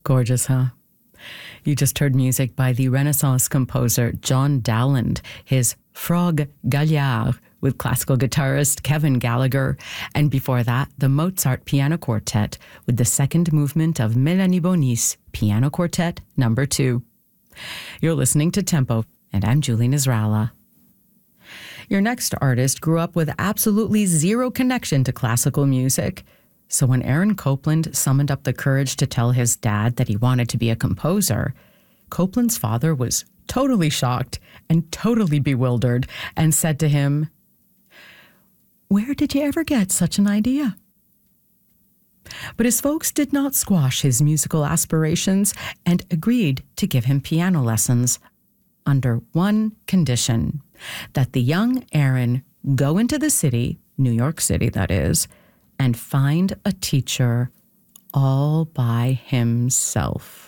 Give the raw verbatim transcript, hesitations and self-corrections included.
Gorgeous, huh? You just heard music by the Renaissance composer John Dowland, his Frog Gaillard with classical guitarist Kevin Gallagher, and before that, the Mozart Piano Quartet with the second movement of Melanie Bonis Piano Quartet number two. You're listening to Tempo, and I'm Julie Nizralla. Your next artist grew up with absolutely zero connection to classical music. So when Aaron Copland summoned up the courage to tell his dad that he wanted to be a composer, Copland's father was totally shocked and totally bewildered and said to him, "Where did you ever get such an idea?" But his folks did not squash his musical aspirations and agreed to give him piano lessons under one condition, that the young Aaron go into the city, New York City that is, and find a teacher all by himself.